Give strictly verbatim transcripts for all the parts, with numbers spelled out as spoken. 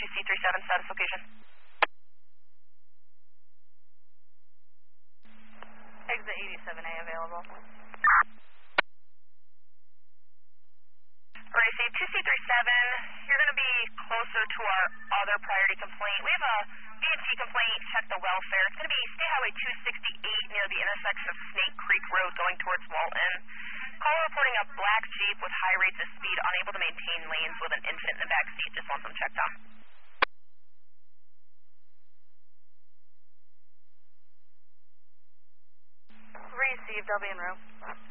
C three seven, status location. Exit eighty-seven A available. Received two C three seven, you're going to be closer to our other priority complaint. We have a B and T complaint, check the welfare. It's going to be State Highway two sixty-eight near the intersection of Snake Creek Road going towards Walton. Caller reporting a black Jeep with high rates of speed, unable to maintain lanes with an infant in the back seat. Just want them checked on. Received, I'll be en route.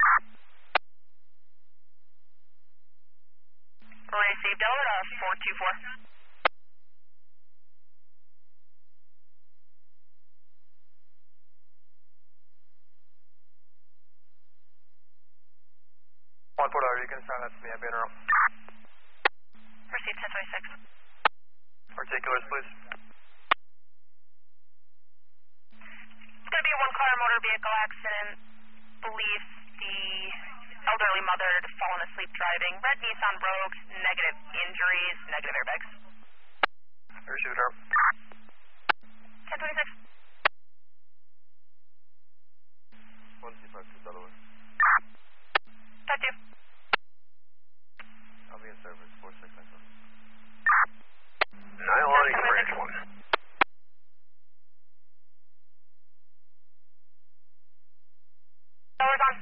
Received, Delta four two four. one four, you can silence me, I'll be in room. Received ten twenty-six. Particulars, please. It's going to be a one-car motor vehicle accident. Believes the elderly mother had fallen asleep driving. Red Nissan Rogue, negative injuries, negative airbags. Received, her. ten twenty-six. one C five two Delaware. Type two. I'll be in service, four six nine seven. nine one eight branch one. Dollars on.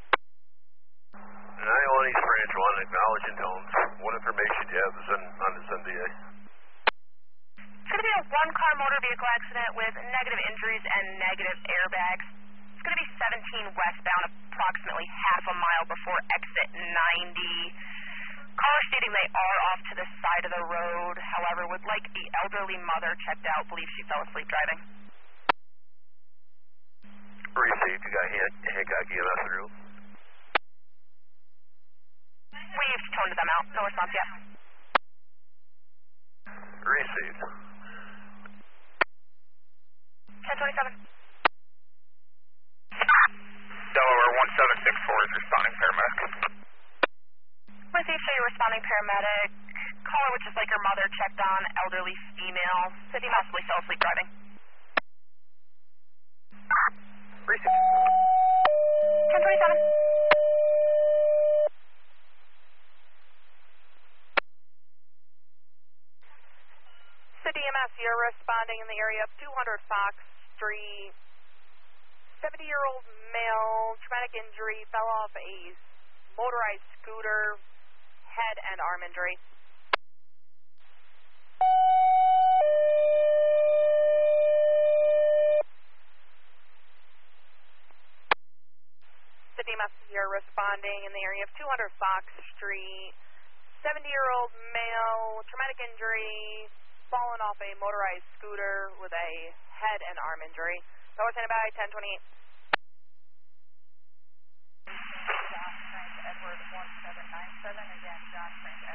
nine one eight branch one, acknowledging tones. What information do you have to send on this N D A? It's going to be a one-car motor vehicle accident with negative injuries and negative airbags. It's going to be seventeen westbound, approximately half a mile before exit ninety. Caller stating they are off to the side of the road, however, would like the elderly mother checked out, believes she fell asleep driving. Received, you got Hancock E M S through. We've toned them out, no response yet. Received. ten twenty-seven. Delaware one seven six four is responding paramedic. Received, show you responding paramedic. Caller would just like her mother checked on, elderly female. Said he possibly fell asleep driving. Received. ten twenty-seven. City E M S, you're responding in the area of two hundred Fox Street. seventy-year-old male, traumatic injury, fell off a motorized scooter, head and arm injury. City E M S, you're responding in the area of two hundred Fox Street. seventy-year-old male, traumatic injury, fallen off a motorized scooter with a head and arm injury. Lower standby, ten twenty-eight. John Frank Edward one seven nine seven, again, John Frank